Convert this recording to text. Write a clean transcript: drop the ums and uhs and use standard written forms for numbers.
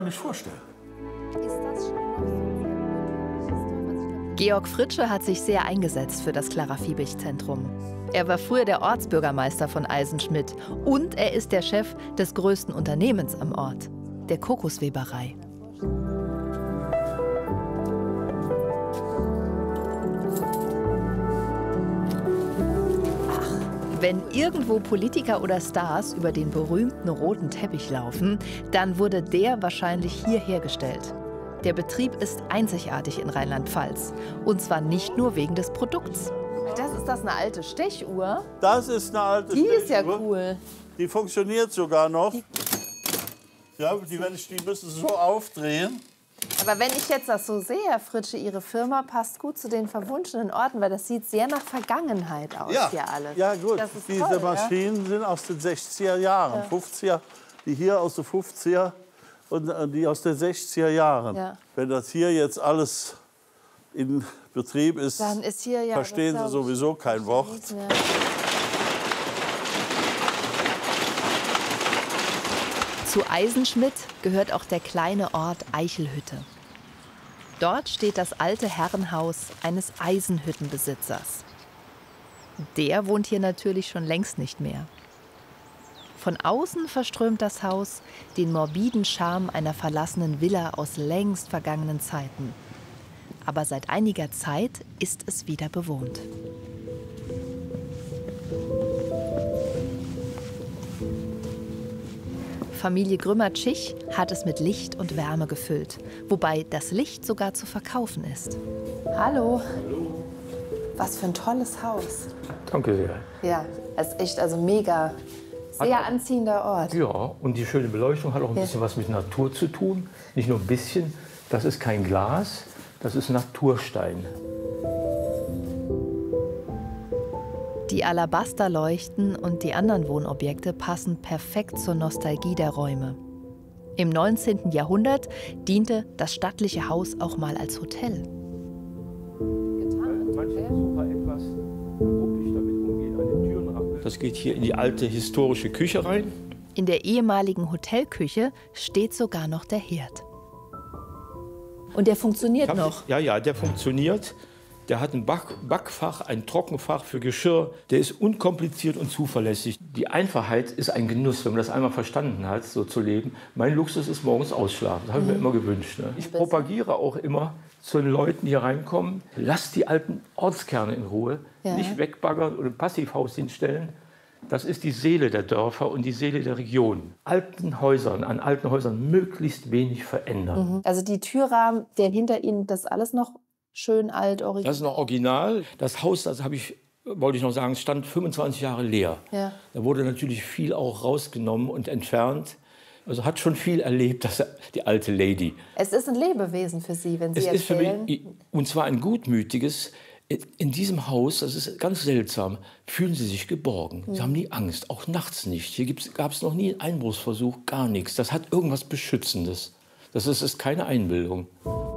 Nicht vorstellen. Georg Fritzsche hat sich sehr eingesetzt für das Clara-Fiebig-Zentrum. Er war früher der Ortsbürgermeister von Eisenschmidt und er ist der Chef des größten Unternehmens am Ort, der Kokosweberei. Wenn irgendwo Politiker oder Stars über den berühmten roten Teppich laufen, dann wurde der wahrscheinlich hier hergestellt. Der Betrieb ist einzigartig in Rheinland-Pfalz. Und zwar nicht nur wegen des Produkts. Ist das eine alte Stechuhr? Das ist eine alte Die Stechuhr. ist ja cool. Die funktioniert sogar noch. Ja, die müssen so aufdrehen. Aber wenn ich jetzt das so sehe, Herr Fritzsche, Ihre Firma passt gut zu den verwunschenen Orten, weil das sieht sehr nach Vergangenheit aus, hier alles. Ja gut, Das ist diese toll, Maschinen sind aus den 60er Jahren, 50er, die hier aus den 50er und die aus den 60er Jahren. Ja. Wenn das hier jetzt alles in Betrieb ist, Dann ist hier ja, verstehen Sie sowieso kein Wort. Zu Eisenschmidt gehört auch der kleine Ort Eichelhütte. Dort steht das alte Herrenhaus eines Eisenhüttenbesitzers. Der wohnt hier natürlich schon längst nicht mehr. Von außen verströmt das Haus den morbiden Charme einer verlassenen Villa aus längst vergangenen Zeiten. Aber seit einiger Zeit ist es wieder bewohnt. Familie Grümmer-Tschich hat es mit Licht und Wärme gefüllt, wobei das Licht sogar zu verkaufen ist. Hallo. Hallo. Was für ein tolles Haus. Danke sehr. Ja, es ist echt also mega, sehr anziehender Ort. Ja, und die schöne Beleuchtung hat auch ein bisschen was mit Natur zu tun. Nicht nur ein bisschen, das ist kein Glas, das ist Naturstein. Die Alabasterleuchten und die anderen Wohnobjekte passen perfekt zur Nostalgie der Räume. Im 19. Jahrhundert diente das stattliche Haus auch mal als Hotel. Das geht hier in die alte historische Küche rein. In der ehemaligen Hotelküche steht sogar noch der Herd. Und der funktioniert noch? Ja, der funktioniert. Der hat ein Backfach, ein Trockenfach für Geschirr. Der ist unkompliziert und zuverlässig. Die Einfachheit ist ein Genuss, wenn man das einmal verstanden hat, so zu leben. Mein Luxus ist morgens ausschlafen. Das habe ich mir immer gewünscht. Ne? Ich propagiere auch immer zu den Leuten, die hier reinkommen, lasst die alten Ortskerne in Ruhe. Ja. Nicht wegbaggern oder ein Passivhaus hinstellen. Das ist die Seele der Dörfer und die Seele der Region. An alten Häusern möglichst wenig verändern. Also die Türrahmen, der hinter Ihnen, das alles noch schön alt, original? Das ist noch original. Das Haus, wollte ich noch sagen, stand 25 Jahre leer. Ja. Da wurde natürlich viel auch rausgenommen und entfernt. Also hat schon viel erlebt, die alte Lady. Es ist ein Lebewesen für Sie, wenn Sie erzählen. Es ist für mich, und zwar ein gutmütiges. In diesem Haus, das ist ganz seltsam, fühlen Sie sich geborgen. Sie haben nie Angst, auch nachts nicht. Hier gab es noch nie einen Einbruchsversuch, gar nichts. Das hat irgendwas Beschützendes. Das ist keine Einbildung.